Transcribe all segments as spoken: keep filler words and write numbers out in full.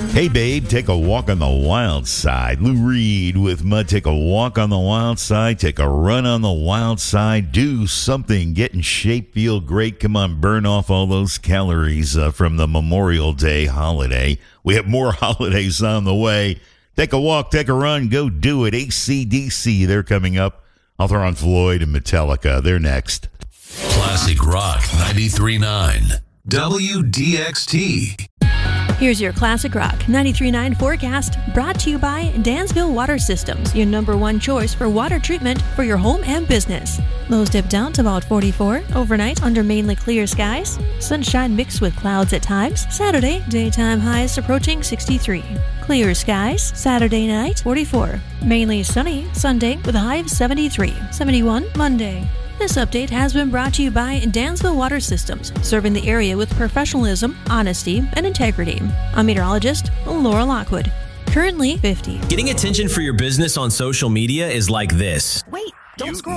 Hey, babe, take a walk on the wild side. Lou Reed with Mud. Take a walk on the wild side. Take a run on the wild side. Do something. Get in shape. Feel great. Come on, burn off all those calories uh, from the Memorial Day holiday. We have more holidays on the way. Take a walk. Take a run. Go do it. A C D C, they're coming up. I'll throw on Floyd and Metallica. They're next. Classic Rock ninety-three point nine. W D X T. Here's your Classic Rock ninety-three point nine forecast, brought to you by Dansville Water Systems, your number one choice for water treatment for your home and business. Lows dip down to about forty-four overnight under mainly clear skies. Sunshine mixed with clouds at times. Saturday, daytime highs approaching sixty-three. Clear skies. Saturday night, forty-four. Mainly sunny Sunday with a high of seventy-three. seventy-one Monday. This update has been brought to you by Dansville Water Systems, serving the area with professionalism, honesty, and integrity. I'm meteorologist Laura Lockwood. Currently fifty. Getting attention for your business on social media is like this. Wait, don't scroll.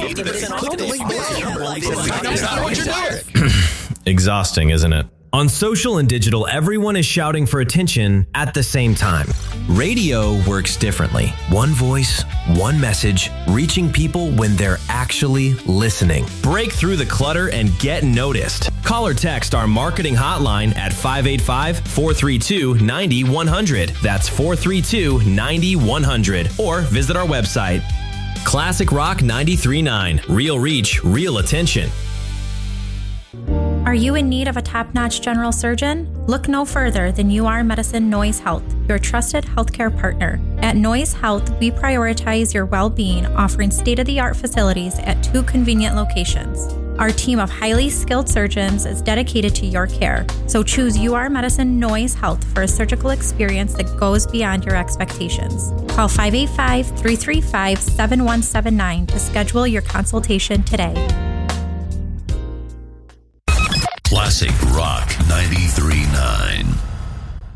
Exhausting, isn't it? On social and digital, everyone is shouting for attention at the same time. Radio works differently. One voice, one message, reaching people when they're actually listening. Break through the clutter and get noticed. Call or text our marketing hotline at five eight five, four three two, nine one zero zero. That's four three two, nine one zero zero. Or visit our website. Classic Rock ninety-three point nine. Real reach, real attention. Are you in need of a top-notch general surgeon? Look no further than U R Medicine Noise Health, your trusted healthcare partner. At Noise Health, we prioritize your well-being, offering state-of-the-art facilities at two convenient locations. Our team of highly skilled surgeons is dedicated to your care, so choose U R Medicine Noise Health for a surgical experience that goes beyond your expectations. Call five eight five, three three five, seven one seven nine to schedule your consultation today. Classic Rock ninety-three point nine.